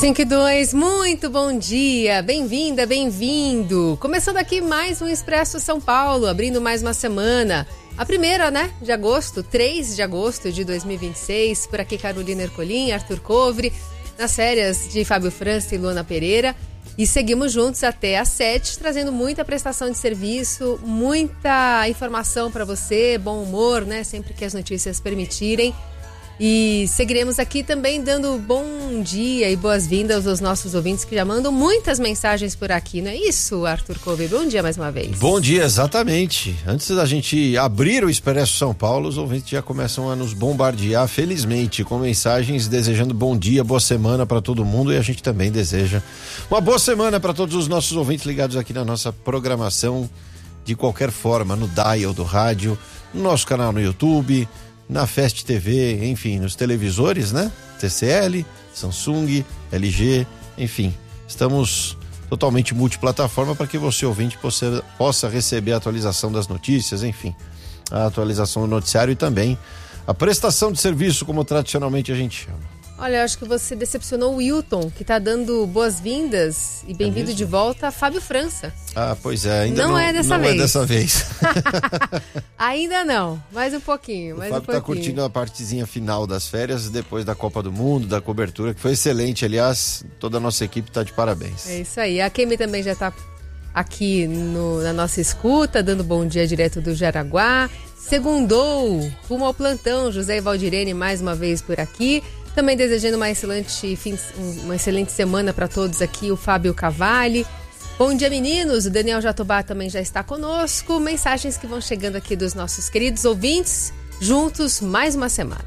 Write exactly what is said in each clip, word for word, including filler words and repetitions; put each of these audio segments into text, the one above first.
cinco e dois, muito bom dia, bem-vinda, bem-vindo. Começando aqui mais um Expresso São Paulo, abrindo mais uma semana. A primeira, né, de agosto, três de agosto de dois mil e vinte e seis. Por aqui Carolina Ercolim, Arthur Covre, nas férias de Fábio França e Luana Pereira. E seguimos juntos até às sete, trazendo muita prestação de serviço, muita informação para você, bom humor, né, sempre que as notícias permitirem. E seguiremos aqui também dando bom dia e boas-vindas aos nossos ouvintes que já mandam muitas mensagens por aqui, não é isso, Arthur Covre? Bom dia mais uma vez. Bom dia, exatamente. Antes da gente abrir o Expresso São Paulo, os ouvintes já começam a nos bombardear, felizmente, com mensagens desejando bom dia, boa semana para todo mundo, e a gente também deseja uma boa semana para todos os nossos ouvintes ligados aqui na nossa programação de qualquer forma, no dial do rádio, no nosso canal no YouTube, na Fest T V, enfim, nos televisores, né? T C L, Samsung, L G, enfim, estamos totalmente multiplataforma para que você, ouvinte, possa, possa receber a atualização das notícias, enfim, a atualização do noticiário e também a prestação de serviço, como tradicionalmente a gente chama. Olha, eu acho que você decepcionou o Wilton, que está dando boas-vindas e bem-vindo é de volta a Fábio França. Ah, pois é, ainda não, não é dessa não vez. é dessa vez. Ainda não, mais um pouquinho, mais o um Fábio pouquinho. está curtindo a partezinha final das férias, depois da Copa do Mundo, da cobertura, que foi excelente, aliás, toda a nossa equipe está de parabéns. É isso aí, a Kemi também já está aqui no, na nossa escuta, dando bom dia direto do Jaraguá. Segundou, rumo ao plantão, José e Valdirene mais uma vez por aqui. Também desejando uma excelente, fim, uma excelente semana para todos aqui, o Fábio Cavalli. Bom dia, meninos. O Daniel Jatobá também já está conosco. Mensagens que vão chegando aqui dos nossos queridos ouvintes. Juntos, mais uma semana.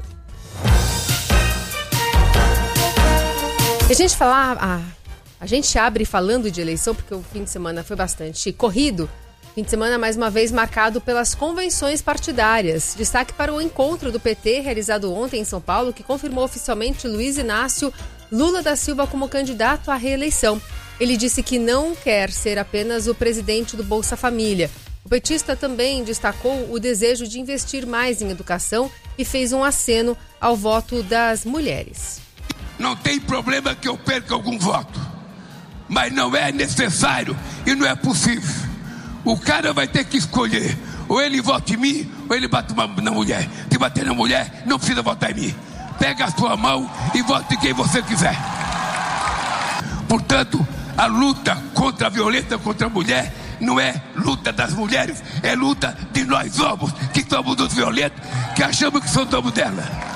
E a gente falar, a, a gente abre falando de eleição, porque o fim de semana foi bastante corrido. Fim de semana, mais uma vez, marcado pelas convenções partidárias. Destaque para o encontro do P T, realizado ontem em São Paulo, que confirmou oficialmente Luiz Inácio Lula da Silva como candidato à reeleição. Ele disse que não quer ser apenas o presidente do Bolsa Família. O petista também destacou o desejo de investir mais em educação e fez um aceno ao voto das mulheres. Não tem problema que eu perca algum voto, mas não é necessário e não é possível. O cara vai ter que escolher, ou ele vota em mim, ou ele bate uma, na mulher. Se bater na mulher, não precisa votar em mim. Pega a sua mão e vote em quem você quiser. Portanto, a luta contra a violência contra a mulher não é luta das mulheres, é luta de nós homens, que somos os violentos, que achamos que somos dela.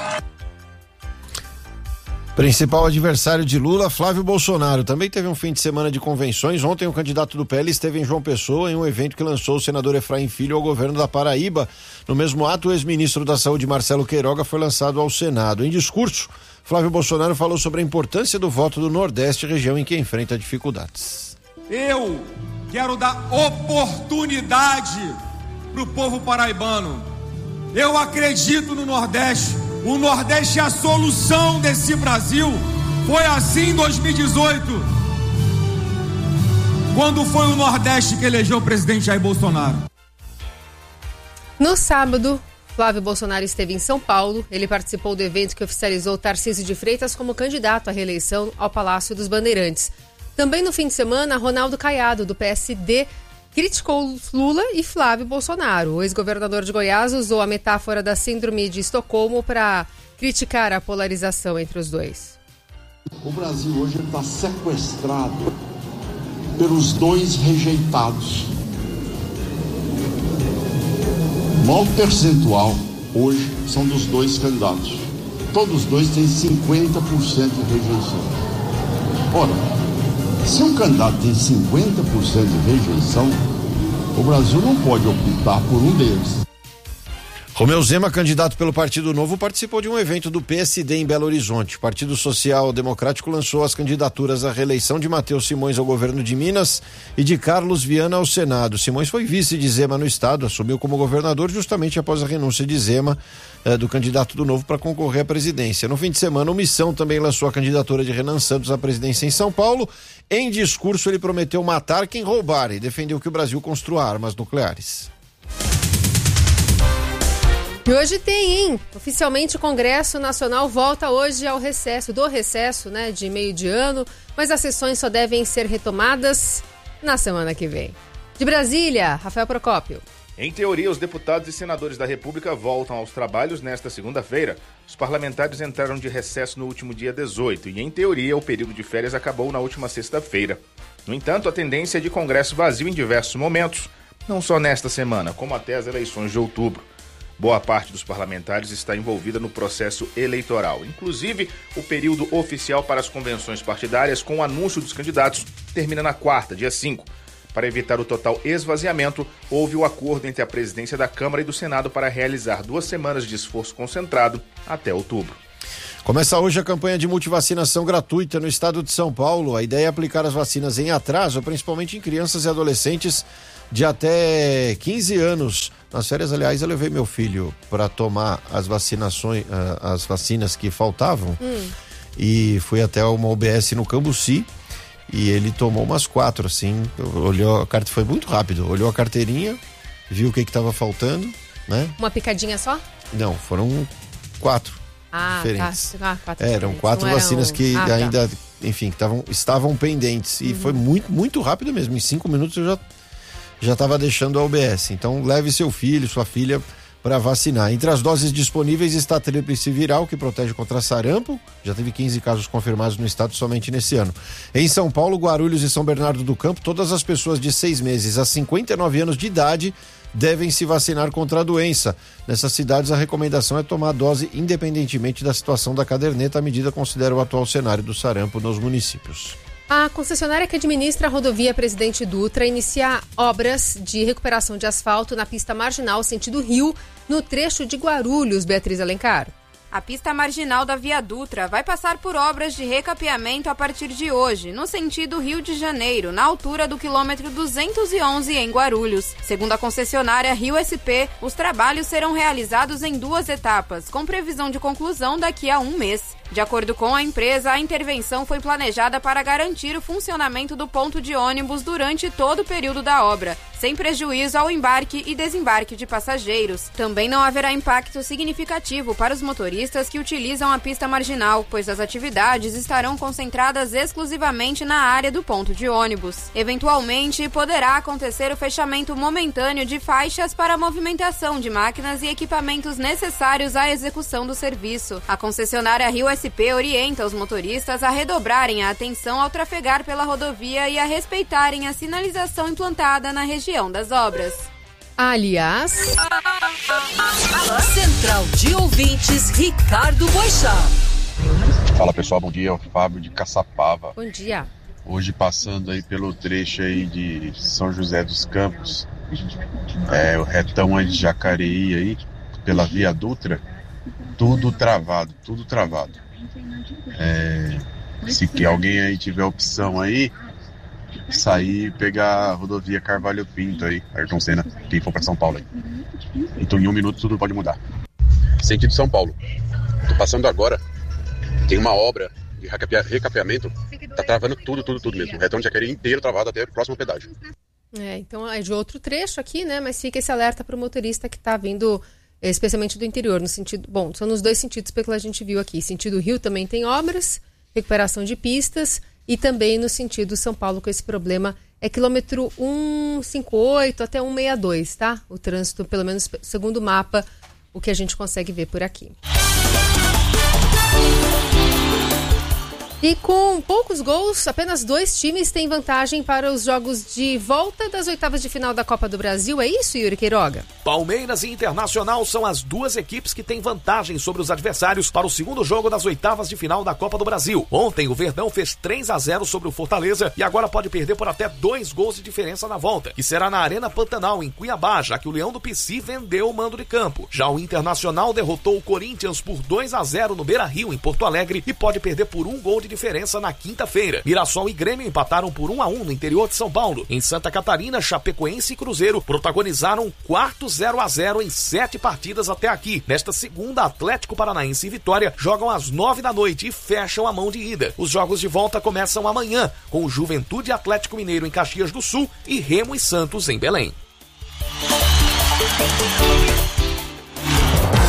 Principal adversário de Lula, Flávio Bolsonaro, também teve um fim de semana de convenções. Ontem o candidato do P L esteve em João Pessoa em um evento que lançou o senador Efraim Filho ao governo da Paraíba. No mesmo ato, o ex-ministro da Saúde, Marcelo Queiroga, foi lançado ao Senado. Em discurso, Flávio Bolsonaro falou sobre a importância do voto do Nordeste, região em que enfrenta dificuldades. Eu quero dar oportunidade para o povo paraibano. Eu acredito no Nordeste. O Nordeste é a solução desse Brasil. Foi assim em dois mil e dezoito, quando foi o Nordeste que elegeu o presidente Jair Bolsonaro. No sábado, Flávio Bolsonaro esteve em São Paulo. Ele participou do evento que oficializou Tarcísio de Freitas como candidato à reeleição ao Palácio dos Bandeirantes. Também no fim de semana, Ronaldo Caiado, do P S D, criticou Lula e Flávio Bolsonaro. O ex-governador de Goiás usou a metáfora da síndrome de Estocolmo para criticar a polarização entre os dois. O Brasil hoje está sequestrado pelos dois rejeitados. O maior percentual hoje são dos dois candidatos. Todos os dois têm cinquenta por cento de rejeição. Ora, se um candidato tem cinquenta por cento de rejeição, o Brasil não pode optar por um deles. Romeu Zema, candidato pelo Partido Novo, participou de um evento do P S D em Belo Horizonte. O Partido Social Democrático lançou as candidaturas à reeleição de Matheus Simões ao governo de Minas e de Carlos Viana ao Senado. Simões foi vice de Zema no estado, assumiu como governador justamente após a renúncia de Zema, eh, do candidato do Novo, para concorrer à presidência. No fim de semana, o Missão também lançou a candidatura de Renan Santos à presidência em São Paulo. Em discurso, ele prometeu matar quem roubar e defendeu que o Brasil construa armas nucleares. E hoje tem, hein? Oficialmente o Congresso Nacional volta hoje ao recesso, do recesso, né, de meio de ano, mas as sessões só devem ser retomadas na semana que vem. De Brasília, Rafael Procópio. Em teoria, os deputados e senadores da República voltam aos trabalhos nesta segunda-feira. Os parlamentares entraram de recesso no último dia dezoito e, em teoria, o período de férias acabou na última sexta-feira. No entanto, a tendência é de Congresso vazio em diversos momentos, não só nesta semana, como até as eleições de outubro. Boa parte dos parlamentares está envolvida no processo eleitoral. Inclusive, o período oficial para as convenções partidárias com o anúncio dos candidatos termina na quarta, dia cinco. Para evitar o total esvaziamento, houve o acordo entre a presidência da Câmara e do Senado para realizar duas semanas de esforço concentrado até outubro. Começa hoje a campanha de multivacinação gratuita no estado de São Paulo. A ideia é aplicar as vacinas em atraso, principalmente em crianças e adolescentes de até quinze anos. Nas férias, aliás, eu levei meu filho para tomar as vacinações, as vacinas que faltavam, hum. e fui até uma U B S no Cambuci e ele tomou umas quatro, assim, olhou a carta, foi muito rápido, olhou a carteirinha, viu o que estava faltando, né? Uma picadinha só? Não, foram quatro ah, diferentes. Tá. Ah, quatro é, diferentes. Eram quatro Não vacinas eram... que ah, ainda, tá. enfim, que tavam, estavam pendentes, e uhum. foi muito, muito rápido mesmo, em cinco minutos eu já já estava deixando a U B S. Então leve seu filho, sua filha para vacinar. Entre as doses disponíveis está a tríplice viral, que protege contra sarampo. Já teve quinze casos confirmados no estado somente nesse ano. Em São Paulo, Guarulhos e São Bernardo do Campo, todas as pessoas de seis meses a cinquenta e nove anos de idade devem se vacinar contra a doença. Nessas cidades, a recomendação é tomar a dose independentemente da situação da caderneta. A medida considera o atual cenário do sarampo nos municípios. A concessionária que administra a rodovia Presidente Dutra inicia obras de recuperação de asfalto na pista marginal sentido Rio, no trecho de Guarulhos, Beatriz Alencar. A pista marginal da Via Dutra vai passar por obras de recapeamento a partir de hoje, no sentido Rio de Janeiro, na altura do quilômetro duzentos e onze em Guarulhos. Segundo a concessionária Rio S P, os trabalhos serão realizados em duas etapas, com previsão de conclusão daqui a um mês. De acordo com a empresa, a intervenção foi planejada para garantir o funcionamento do ponto de ônibus durante todo o período da obra, sem prejuízo ao embarque e desembarque de passageiros. Também não haverá impacto significativo para os motoristas que utilizam a pista marginal, pois as atividades estarão concentradas exclusivamente na área do ponto de ônibus. Eventualmente, poderá acontecer o fechamento momentâneo de faixas para a movimentação de máquinas e equipamentos necessários à execução do serviço. A concessionária Rio S P orienta os motoristas a redobrarem a atenção ao trafegar pela rodovia e a respeitarem a sinalização implantada na região das obras. Aliás... Central de Ouvintes, Ricardo Boixá. Fala pessoal, bom dia, é o Fábio de Caçapava. Bom dia. Hoje passando aí pelo trecho aí de São José dos Campos, é, o retão aí de Jacareí aí, pela Via Dutra, tudo travado, tudo travado. É, se que alguém aí tiver opção aí, sair e pegar a rodovia Carvalho Pinto aí, Ayrton Senna, quem for para São Paulo aí. Então em um minuto tudo pode mudar. Sentido São Paulo. Tô passando agora, tem uma obra de recapeamento, tá travando tudo, tudo, tudo mesmo. O retão de Jacareí inteiro travado até o próximo pedágio. É, então é de outro trecho aqui, né? Mas fica esse alerta para o motorista que tá vindo, especialmente do interior, no sentido... Bom, são nos dois sentidos pelo que a gente viu aqui. Sentido Rio também tem obras, recuperação de pistas, e também no sentido São Paulo com esse problema. É quilômetro cento e cinquenta e oito até cento e sessenta e dois, tá? O trânsito, pelo menos segundo o mapa, o que a gente consegue ver por aqui. E com poucos gols, apenas dois times têm vantagem para os jogos de volta das oitavas de final da Copa do Brasil. É isso, Yuri Queiroga? Palmeiras e Internacional são as duas equipes que têm vantagem sobre os adversários para o segundo jogo das oitavas de final da Copa do Brasil. Ontem, o Verdão fez três a zero sobre o Fortaleza e agora pode perder por até dois gols de diferença na volta, que será na Arena Pantanal, em Cuiabá, já que o Leão do Pici vendeu o mando de campo. Já o Internacional derrotou o Corinthians por dois a zero no Beira-Rio, em Porto Alegre, e pode perder por um gol de diferença na quinta-feira. Mirassol e Grêmio empataram por um a um no interior de São Paulo. Em Santa Catarina, Chapecoense e Cruzeiro protagonizaram um quarto zero a zero em sete partidas até aqui. Nesta segunda, Atlético Paranaense e Vitória jogam às nove da noite e fecham a mão de ida. Os jogos de volta começam amanhã, com o Juventude e Atlético Mineiro em Caxias do Sul e Remo e Santos em Belém.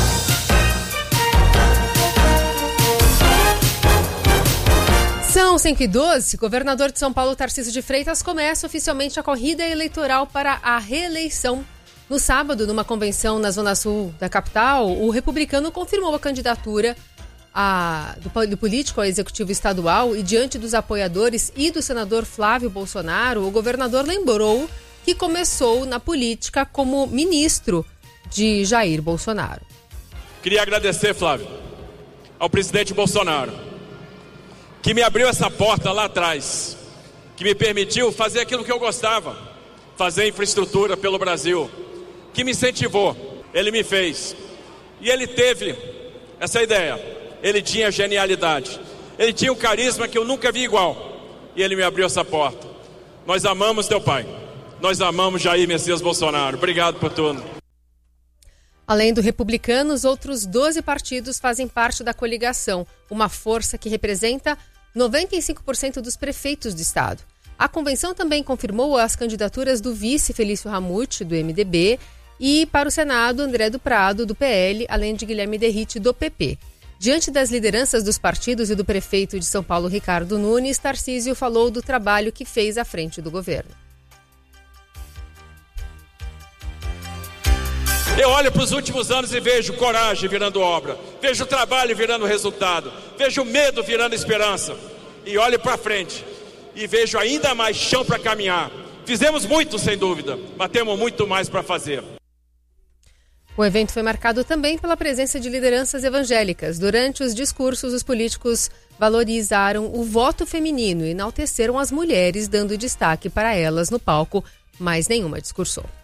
São cinco e doze, governador de São Paulo, Tarcísio de Freitas, começa oficialmente a corrida eleitoral para a reeleição. No sábado, numa convenção na zona sul da capital, o republicano confirmou a candidatura a, do, do político ao executivo estadual e, diante dos apoiadores e do senador Flávio Bolsonaro, o governador lembrou que começou na política como ministro de Jair Bolsonaro. Queria agradecer, Flávio, ao presidente Bolsonaro, que me abriu essa porta lá atrás, que me permitiu fazer aquilo que eu gostava, fazer infraestrutura pelo Brasil, que me incentivou, ele me fez. E ele teve essa ideia, ele tinha genialidade, ele tinha um carisma que eu nunca vi igual, e ele me abriu essa porta. Nós amamos teu pai, nós amamos Jair Messias Bolsonaro, obrigado por tudo. Além do Republicanos, outros doze partidos fazem parte da coligação, uma força que representa noventa e cinco por cento dos prefeitos do estado. A convenção também confirmou as candidaturas do vice Felício Ramute, do M D B, e para o Senado, André do Prado, do P L, além de Guilherme Derrite, do P P. Diante das lideranças dos partidos e do prefeito de São Paulo, Ricardo Nunes, Tarcísio falou do trabalho que fez à frente do governo. Eu olho para os últimos anos e vejo coragem virando obra, vejo trabalho virando resultado, vejo medo virando esperança. E olho para frente e vejo ainda mais chão para caminhar. Fizemos muito, sem dúvida, mas temos muito mais para fazer. O evento foi marcado também pela presença de lideranças evangélicas. Durante os discursos, os políticos valorizaram o voto feminino e enalteceram as mulheres, dando destaque para elas no palco, mas nenhuma discursou.